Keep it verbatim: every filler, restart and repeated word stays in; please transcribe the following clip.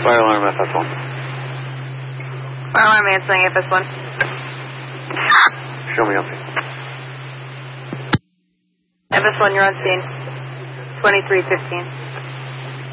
Fire alarm F S one. Fire alarm answering F S one. Show me up. F S one, you're on scene. twenty-three fifteen.